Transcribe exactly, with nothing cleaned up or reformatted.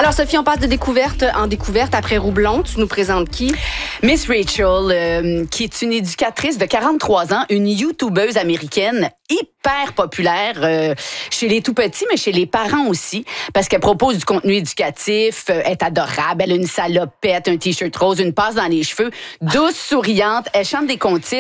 Alors, Sophie, on passe de découverte en découverte. Après Roublon, tu nous présentes qui? Miss Rachel, euh, qui est une éducatrice de quarante-trois ans, une YouTubeuse américaine hyper populaire euh, chez les tout-petits, mais chez les parents aussi, parce qu'elle propose du contenu éducatif, euh, est adorable, elle a une salopette, un T-shirt rose, une passe dans les cheveux, douce, souriante, elle chante des comptines.